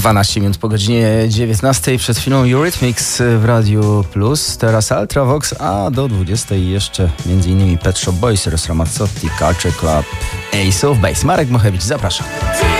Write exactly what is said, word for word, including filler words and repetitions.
dwanaście minut po godzinie dziewiętnastej. Przed chwilą Eurythmics w Radiu Plus, teraz Ultravox, a do dwudziestej jeszcze m.in. Pet Shop Boys, Eros Ramazzotti, Culture Club, Ace of Base. Marek Mochewicz, zapraszam.